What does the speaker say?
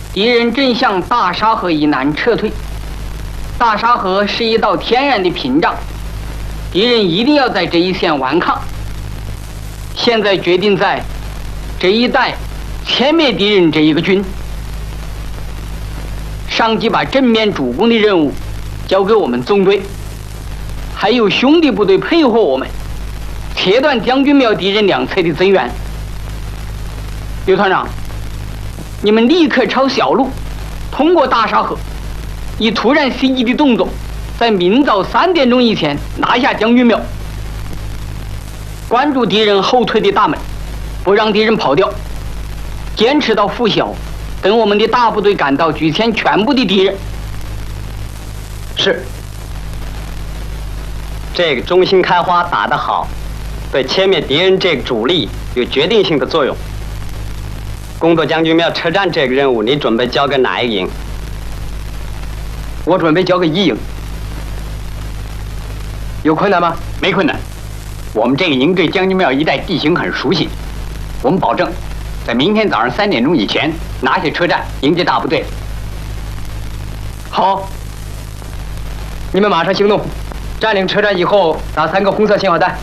敌人正向大沙河以南撤退。大沙河是一道天然的屏障，敌人一定要在这一线顽抗。现在决定在这一带歼灭敌人这一个军。上级把正面主攻的任务交给我们纵队，还有兄弟部队配合我们，切断将军庙敌人两侧的增援。刘团长，你们立刻抄小路，通过大沙河，以突然袭击的动作，在明早3点钟以前拿下将军庙。关注敌人后退的大门，不让敌人跑掉，坚持到拂晓，等我们的大部队赶到，举歼全部的敌人。 是。这个中心开花打得好，对歼灭敌人这个主力有决定性的作用。攻夺将军庙车站这个任务，你准备交给哪一个营？ 我准备交给1营。有困难吗？ 没困难。我们这个营对将军庙一带地形很熟悉，我们保证在明天早上3点钟以前拿下车站，迎接大部队。 好，你们马上行动，占领车站以后打3个红色信号弹。